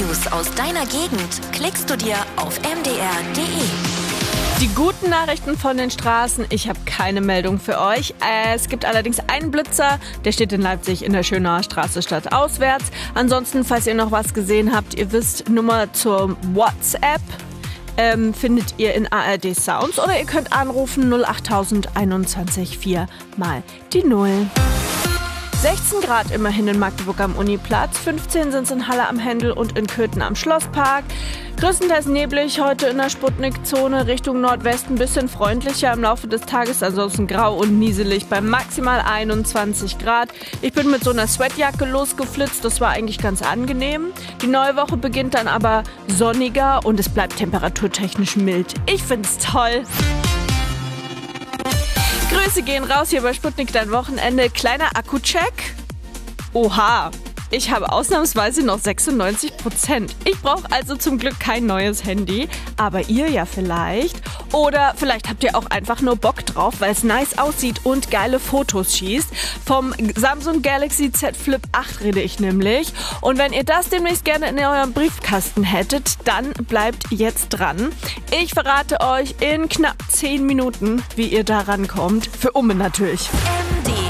News aus deiner Gegend klickst du dir auf mdr.de. Die guten Nachrichten von den Straßen, ich habe keine Meldung für euch. Es gibt allerdings einen Blitzer, der steht in Leipzig in der Schönauer Straße stadtauswärts. Ansonsten, falls ihr noch was gesehen habt, ihr wisst, Nummer zur WhatsApp findet ihr in ARD Sounds oder ihr könnt anrufen 08000 21 4 mal die 0. 16 Grad immerhin in Magdeburg am Uniplatz, 15 sind es in Halle am Händel und in Köthen am Schlosspark. Größtenteils neblig heute in der Sputnik-Zone, Richtung Nordwesten ein bisschen freundlicher im Laufe des Tages, ansonsten grau und nieselig bei maximal 21 Grad. Ich bin mit so einer Sweatjacke losgeflitzt, das war eigentlich ganz angenehm. Die neue Woche beginnt dann aber sonniger und es bleibt temperaturtechnisch mild. Ich find's toll. Grüße gehen raus hier bei Sputnik, dein Wochenende. Kleiner Akku-Check. Oha, ich habe ausnahmsweise noch 96%. Ich brauche also zum Glück kein neues Handy, aber ihr ja vielleicht. Oder vielleicht habt ihr auch einfach nur Bock drauf, weil es nice aussieht und geile Fotos schießt. Vom Samsung Galaxy Z Flip 8 rede ich nämlich. Und wenn ihr das demnächst gerne in eurem Briefkasten hättet, dann bleibt jetzt dran. Ich verrate euch in knapp 10 Minuten, wie ihr da rankommt. Für Umme natürlich.